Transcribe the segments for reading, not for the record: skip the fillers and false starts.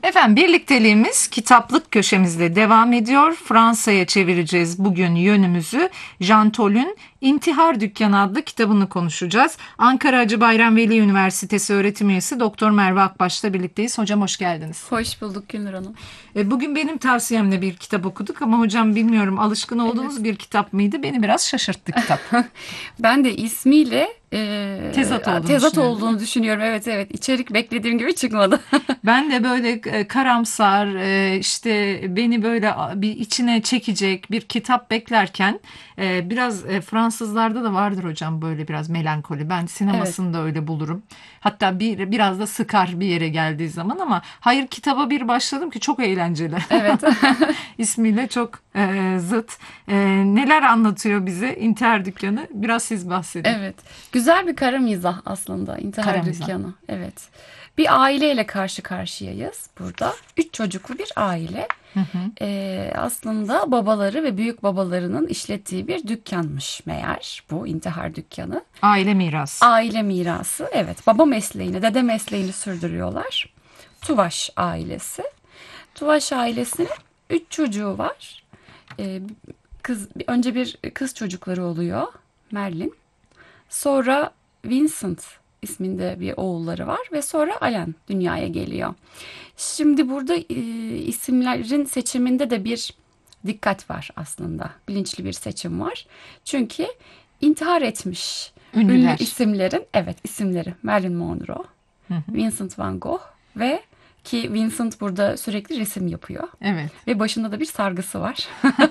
Efendim birlikteliğimiz kitaplık köşemizde devam ediyor. Fransa'ya çevireceğiz bugün yönümüzü. Jean Tol'ün İntihar Dükkanı adlı kitabını konuşacağız. Ankara Hacı Bayram Veli Üniversitesi öğretim üyesi Doktor Merve Akbaş'la birlikteyiz. Hocam hoş geldiniz. Hoş bulduk Gülnur Hanım. Bugün benim tavsiyemle bir kitap okuduk ama hocam bilmiyorum alışkın olduğunuz bir kitap mıydı? Beni biraz şaşırttı kitap. Ben de ismiyle Tezat olduğunu düşünüyorum. Evet. İçerik beklediğim gibi çıkmadı. Ben de böyle karamsar, işte beni böyle bir içine çekecek bir kitap beklerken biraz Fransızlarda da vardır hocam böyle biraz melankoli. Ben sinemasını da öyle bulurum. Hatta biraz da sıkar bir yere geldiği zaman ama hayır kitaba bir başladım ki çok eğlenceli. Evet. İsmiyle çok zıt. Neler anlatıyor bize İntihar Dükkanı? Biraz siz bahsedin. Evet. Güzel bir kara mizah aslında İntihar Kara mizah. Dükkanı. Evet. Bir aileyle karşı karşıyayız burada. 3 çocuklu bir aile. Aslında babaları ve büyük babalarının işlettiği bir dükkanmış meğer bu İntihar Dükkanı. Aile mirası. Aile mirası. Evet. Baba mesleğini, dede mesleğini sürdürüyorlar. Tuvaş ailesi. Tuvaş ailesinin 3 çocuğu var. Önce bir kız çocukları oluyor. Merlin. Sonra Vincent isminde bir oğulları var ve sonra Alan dünyaya geliyor. Şimdi burada isimlerin seçiminde de bir dikkat var aslında. Bilinçli bir seçim var. Çünkü intihar etmiş ünlü isimlerin isimleri Marilyn Monroe, Vincent van Gogh ve ki Vincent burada sürekli resim yapıyor. Evet. Ve başında da bir sargısı var.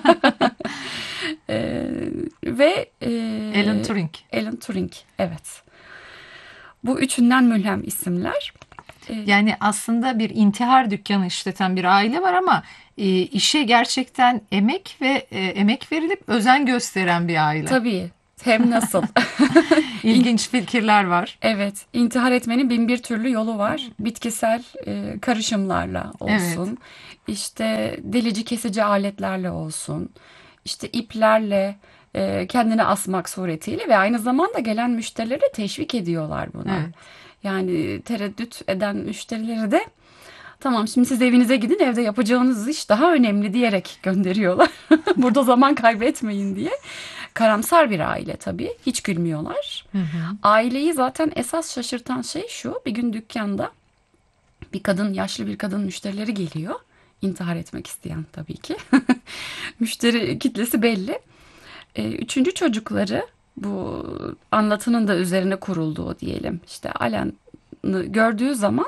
Ve Alan Turing. Alan Turing, evet. Bu üçünden mülhem isimler. Yani aslında bir intihar dükkanı işleten bir aile var ama işe gerçekten emek verilip özen gösteren bir aile. Tabii. Hem nasıl? İlginç fikirler var. Evet. İntihar etmenin bin bir türlü yolu var. Bitkisel karışımlarla olsun. Evet. İşte delici kesici aletlerle olsun. İşte iplerle kendini asmak suretiyle ve aynı zamanda gelen müşterileri de teşvik ediyorlar buna. Evet. Yani tereddüt eden müşterileri de tamam şimdi siz evinize gidin, evde yapacağınız iş daha önemli diyerek gönderiyorlar. Burada zaman kaybetmeyin diye. Karamsar bir aile tabii. Hiç gülmüyorlar. Aileyi zaten esas şaşırtan şey şu. Bir gün dükkanda yaşlı bir kadın müşterileri geliyor. İntihar etmek isteyen tabii ki. Müşteri kitlesi belli. Üçüncü çocukları, bu anlatının da üzerine kurulduğu diyelim, İşte Alan'ı gördüğü zaman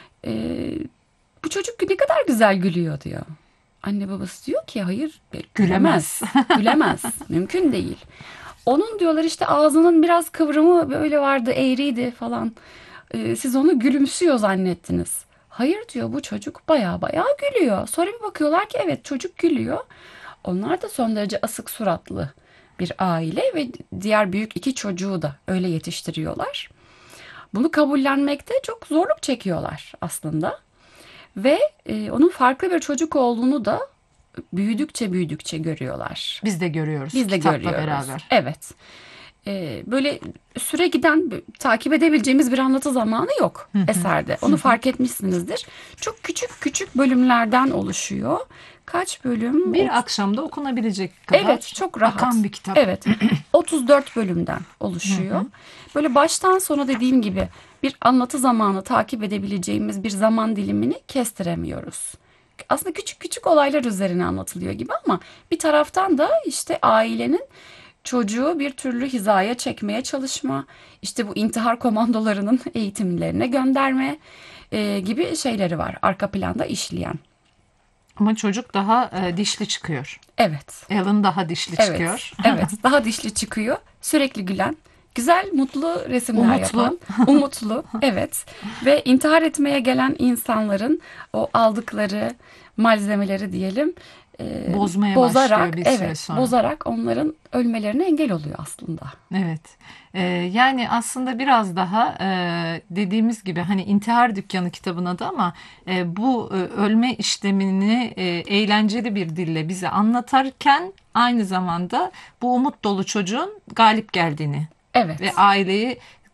bu çocuk ne kadar güzel gülüyor diyor. Anne babası diyor ki hayır, gülemez. Gülemez. Mümkün değil. Onun diyorlar işte ağzının biraz kıvrımı böyle vardı, eğriydi falan. Siz onu gülümsüyor zannettiniz. Hayır diyor, bu çocuk baya baya gülüyor. Sonra bir bakıyorlar ki evet, çocuk gülüyor. Onlar da son derece asık suratlı bir aile ve diğer büyük 2 çocuğu da öyle yetiştiriyorlar. Bunu kabullenmekte çok zorluk çekiyorlar aslında. Ve onun farklı bir çocuk olduğunu da büyüdükçe görüyorlar. Biz de görüyoruz. Biz de kitapla görüyoruz. beraber. Evet. Böyle süre giden, takip edebileceğimiz bir anlatı zamanı yok eserde. Onu fark etmişsinizdir. Çok küçük bölümlerden oluşuyor. Kaç bölüm? Bir akşamda okunabilecek kadar Evet, çok rahat. akan bir kitap. Evet. 34 bölümden oluşuyor. Böyle baştan sona dediğim gibi bir anlatı zamanı takip edebileceğimiz bir zaman dilimini kestiremiyoruz. Aslında küçük olaylar üzerine anlatılıyor gibi ama bir taraftan da işte ailenin çocuğu bir türlü hizaya çekmeye çalışma, işte bu intihar komandolarının eğitimlerine gönderme gibi şeyleri var arka planda işleyen. Ama çocuk daha dişli çıkıyor. Evet. Alan daha dişli çıkıyor. Evet, daha dişli çıkıyor. Sürekli gülen, güzel, mutlu resimler yapan. Umutlu. Evet. Ve intihar etmeye gelen insanların o aldıkları malzemeleri diyelim Bozmaya başlıyor bir süre sonra. bozarak onların ölmelerine engel oluyor aslında. Evet. Yani aslında biraz daha dediğimiz gibi hani İntihar Dükkanı kitabın adı ama bu ölme işlemini eğlenceli bir dille bize anlatarken aynı zamanda bu umut dolu çocuğun galip geldiğini Evet. ve aileyi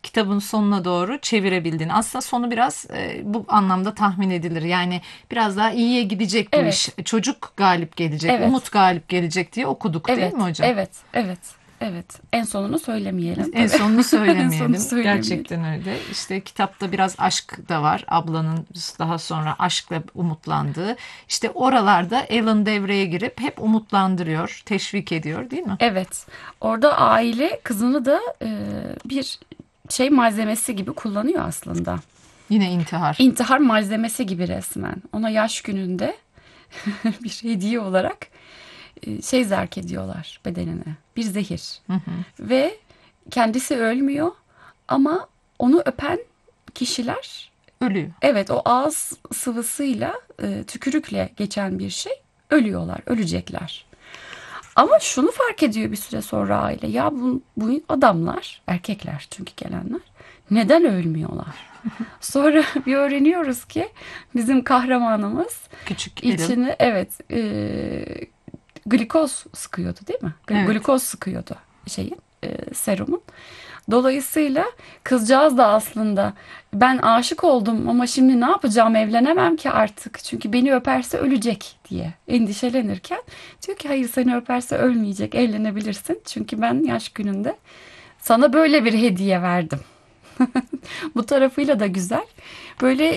kitabın sonuna doğru çevirebildiğini. Aslında sonu biraz bu anlamda tahmin edilir. Yani biraz daha iyiye gidecek bu iş. Evet, Çocuk galip gelecek, evet, umut galip gelecek diye okuduk değil evet, mi hocam? evet, evet, evet. En sonunu söylemeyelim En tabii. sonunu En sonunu söylemeyelim. söylemeyelim. Gerçekten öyle. İşte kitapta biraz aşk da var. Ablanın daha sonra aşkla umutlandığı. İşte oralarda Alan devreye girip hep umutlandırıyor, teşvik ediyor değil mi? Evet, orada aile kızını da bir şey malzemesi gibi kullanıyor aslında. Yine intihar. İntihar malzemesi gibi resmen. Ona yaş gününde bir hediye olarak şey zerk ediyorlar bedenine. Bir zehir. Hı hı. Ve kendisi ölmüyor ama onu öpen kişiler, Ölüyor. evet, o ağız sıvısıyla tükürükle geçen bir şey, ölüyorlar, ölecekler. Ama şunu fark ediyor bir süre sonra aile. Ya bu adamlar, erkekler çünkü gelenler, neden ölmüyorlar? Sonra bir öğreniyoruz ki bizim kahramanımız Küçük Alan. içine, evet, glikoz sıkıyordu değil mi? Evet. Glikoz sıkıyordu şeyin, serumun. Dolayısıyla kızcağız da aslında ben aşık oldum ama şimdi ne yapacağım, evlenemem ki artık. Çünkü beni öperse ölecek diye endişelenirken diyor ki hayır, seni öperse ölmeyecek, evlenebilirsin. Çünkü ben yaş gününde sana böyle bir hediye verdim. Bu tarafıyla da güzel. Böyle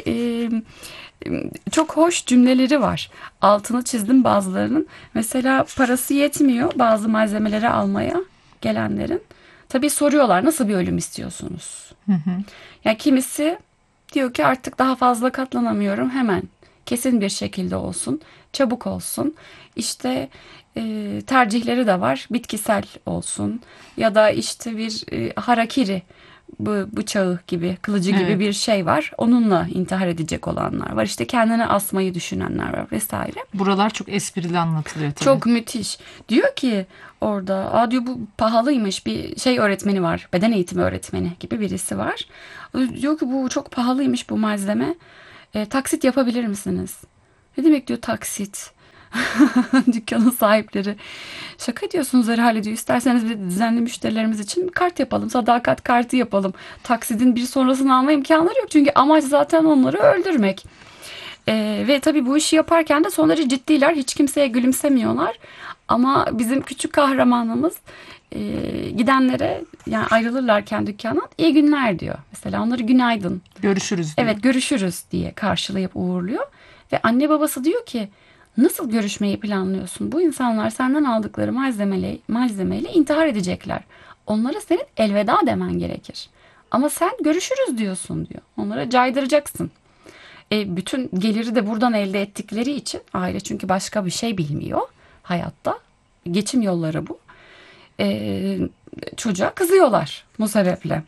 çok hoş cümleleri var. Altını çizdim bazılarının. Mesela parası yetmiyor bazı malzemeleri almaya gelenlerin. Tabii soruyorlar, nasıl bir ölüm istiyorsunuz? Hı hı. Ya kimisi diyor ki artık daha fazla katlanamıyorum, hemen kesin bir şekilde olsun, çabuk olsun. İşte tercihleri de var, bitkisel olsun ya da işte bir harakiri, bu bıçağı gibi, kılıcı gibi Evet. bir şey var. Onunla intihar edecek olanlar var. İşte kendini asmayı düşünenler var vesaire. Buralar çok esprili anlatılıyor tabii. Çok müthiş. Diyor ki orada, aa diyor, bu pahalıymış, bir şey öğretmeni var. Beden eğitimi öğretmeni gibi birisi var. Diyor ki bu çok pahalıymış bu malzeme. Taksit yapabilir misiniz? Ne demek diyor taksit? Dükkanın sahipleri. Şaka diyorsunuz herhalde diyor. İsterseniz bir düzenli müşterilerimiz için kart yapalım. Sadakat kartı yapalım. Taksidin bir sonrasını alma imkanları yok. Çünkü amaç zaten onları öldürmek. Ve tabii bu işi yaparken de son derece ciddiler. Hiç kimseye gülümsemiyorlar. Ama bizim küçük kahramanımız gidenlere, yani ayrılırlarken dükkandan, iyi günler diyor. Mesela onları günaydın, Görüşürüz diyor. evet görüşürüz diye karşılayıp uğurluyor. Ve anne babası diyor ki nasıl görüşmeyi planlıyorsun? Bu insanlar senden aldıkları malzemeyle intihar edecekler. Onlara senin elveda demen gerekir. Ama sen görüşürüz diyorsun diyor. Onlara caydıracaksın. Bütün geliri de buradan elde ettikleri için aile, çünkü başka bir şey bilmiyor hayatta. Geçim yolları bu. E, Çocuğa kızıyorlar bu sebeple.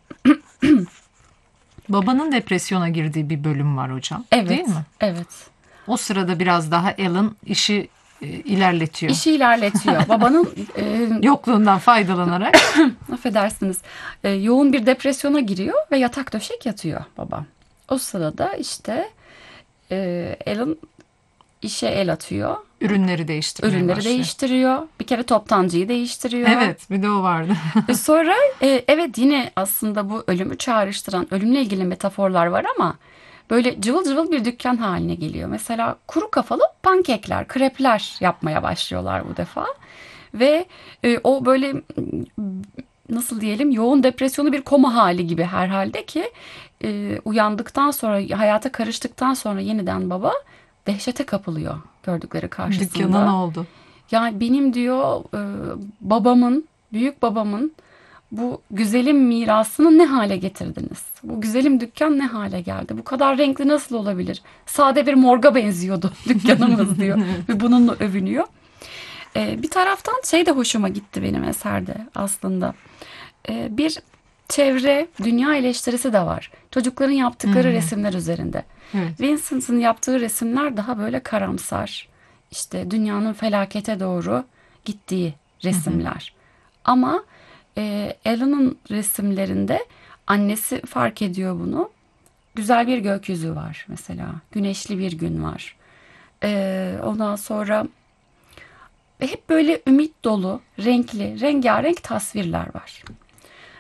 Babanın depresyona girdiği bir bölüm var hocam. Evet, Değil mi? evet. O sırada biraz daha Alan işi ilerletiyor. İşi ilerletiyor. Babanın Yokluğundan faydalanarak. affedersiniz, yoğun bir depresyona giriyor ve yatak döşek yatıyor baba. O sırada işte Alan işe el atıyor. Ürünleri değiştirmeye Ürünleri başlıyor. değiştiriyor. Bir kere toptancıyı değiştiriyor. Evet, bir de o vardı. Sonra evet, yine aslında bu ölümü çağrıştıran, ölümle ilgili metaforlar var ama böyle cıvıl cıvıl bir dükkan haline geliyor. Mesela kuru kafalı pankekler, krepler yapmaya başlıyorlar bu defa. Ve o böyle nasıl diyelim, yoğun depresyonu bir koma hali gibi herhalde ki uyandıktan sonra, hayata karıştıktan sonra yeniden baba dehşete kapılıyor gördükleri karşısında. Dükkana ne oldu? Yani benim diyor babamın, büyük babamın bu güzelim mirasını ne hale getirdiniz? Bu güzelim dükkan ne hale geldi? Bu kadar renkli nasıl olabilir? Sade bir morga benziyordu dükkanımız diyor. Ve bununla övünüyor. Bir taraftan şey de hoşuma gitti benim eserde aslında. Bir çevre, dünya eleştirisi de var. Çocukların yaptıkları resimler üzerinde. Evet. Vincent'ın yaptığı resimler daha böyle karamsar. İşte dünyanın felakete doğru gittiği resimler. Ama Alan'ın resimlerinde annesi fark ediyor bunu. Güzel bir gökyüzü var mesela. Güneşli bir gün var. Ondan sonra hep böyle ümit dolu, renkli, rengarenk tasvirler var.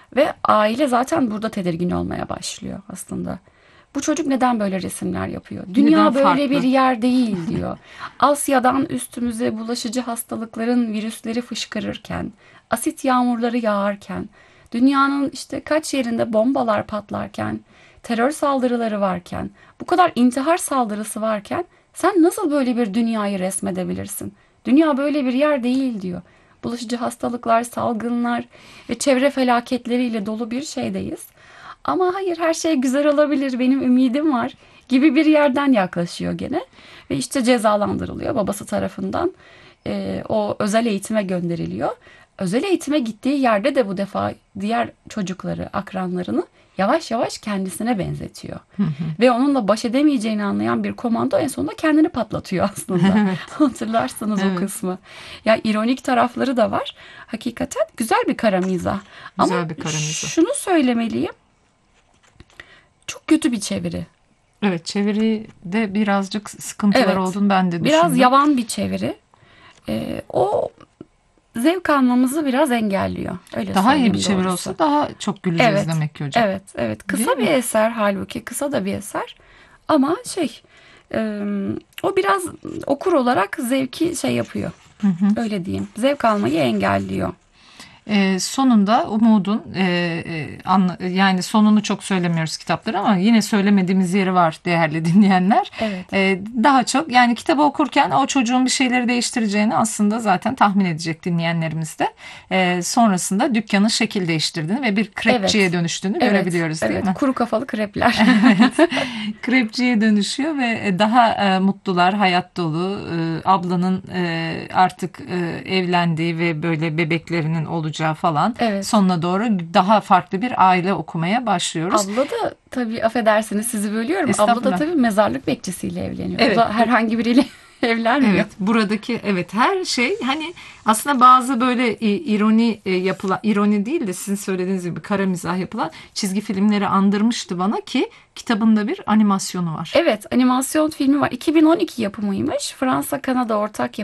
Ve aile zaten burada tedirgin olmaya başlıyor aslında. Bu çocuk neden böyle resimler yapıyor? Dünya Neden böyle farklı? bir yer değil diyor. Asya'dan üstümüze bulaşıcı hastalıkların virüsleri fışkırırken, asit yağmurları yağarken, dünyanın işte kaç yerinde bombalar patlarken, terör saldırıları varken, bu kadar intihar saldırısı varken sen nasıl böyle bir dünyayı resmedebilirsin? Dünya böyle bir yer değil diyor. Bulaşıcı hastalıklar, salgınlar ve çevre felaketleriyle dolu bir şeydeyiz. Ama hayır, her şey güzel olabilir, benim ümidim var gibi bir yerden yaklaşıyor gene. Ve işte cezalandırılıyor babası tarafından. O özel eğitime gönderiliyor. Özel eğitime gittiği yerde de bu defa diğer çocukları, akranlarını yavaş yavaş kendisine benzetiyor. Ve onunla baş edemeyeceğini anlayan bir komando en sonunda kendini patlatıyor aslında. Hatırlarsınız o Evet. kısmı. Ya ironik tarafları da var. Hakikaten güzel bir kara mizah. Ama Güzel bir kara mizah. şunu söylemeliyim. Çok kötü bir çeviri. Evet, çeviride birazcık sıkıntılar Evet. olduğunu ben de Biraz düşündüm. yavan bir çeviri. O zevk almamızı biraz engelliyor. Öyle Daha iyi söyleyeyim bir çeviri doğrusu. olsa daha çok güleceğiz Evet. demek ki hocam. Evet, evet. Değil Kısa mi? bir eser halbuki. Kısa da bir eser. Ama o biraz okur olarak zevki şey yapıyor. Öyle diyeyim. Zevk almayı engelliyor. Sonunda umudun yani sonunu çok söylemiyoruz kitapları ama yine söylemediğimiz yeri var değerli dinleyenler. Evet. Daha çok yani kitabı okurken o çocuğun bir şeyleri değiştireceğini aslında zaten tahmin edecek dinleyenlerimiz de. Sonrasında dükkanın şekil değiştirdiğini ve bir krepçiye Evet. dönüştüğünü görebiliyoruz değil Evet. mi? Kuru kafalı krepler. Evet, krepçiye dönüşüyor ve daha mutlular, hayat dolu. Ablanın artık evlendiği ve böyle bebeklerinin olacağı falan. Evet. Sonuna doğru daha farklı bir aile okumaya başlıyoruz. Abla da tabii, affedersiniz sizi bölüyorum. Abla da Estağfurullah. tabii mezarlık bekçisiyle evleniyor. Evet. O da herhangi biriyle evlenmiyor. Evet, buradaki her şey hani aslında bazı böyle ironi yapılan, ironi değil de sizin söylediğiniz gibi kara mizah yapılan çizgi filmleri andırmıştı bana ki kitabında bir animasyonu var. Evet, animasyon filmi var. 2012 yapımıymış. Fransa-Kanada ortak